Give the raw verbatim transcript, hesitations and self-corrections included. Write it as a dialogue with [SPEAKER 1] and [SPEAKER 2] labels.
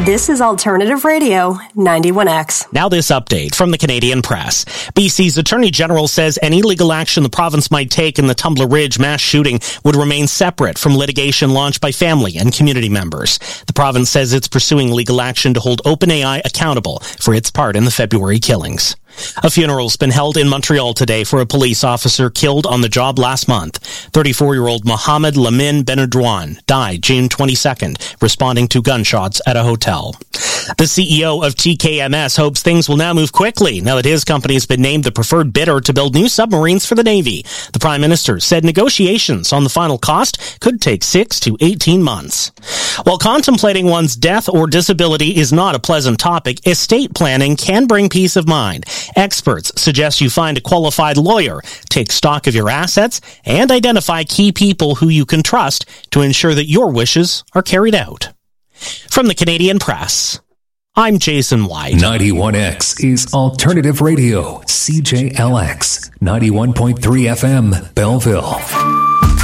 [SPEAKER 1] This is Alternative Radio ninety-one X.
[SPEAKER 2] Now this update from the Canadian Press. B C's Attorney General says any legal action the province might take in the Tumbler Ridge mass shooting would remain separate from litigation launched by family and community members. The province says it's pursuing legal action to hold OpenAI accountable for its part in the February killings. A funeral's been held in Montreal today for a police officer killed on the job last month. thirty-four-year-old Mohamed Lamin Benedouane died June twenty-second, responding to gunshots at a hotel. The C E O of T K M S hopes things will now move quickly now that his company has been named the preferred bidder to build new submarines for the Navy. The Prime Minister said negotiations on the final cost could take six to eighteen months. While contemplating one's death or disability is not a pleasant topic, estate planning can bring peace of mind. Experts suggest you find a qualified lawyer, take stock of your assets, and identify key people who you can trust to ensure that your wishes are carried out. From the Canadian Press, I'm Jason White.
[SPEAKER 3] ninety-one X is Alternative Radio, C J L X, ninety-one point three F M, Belleville.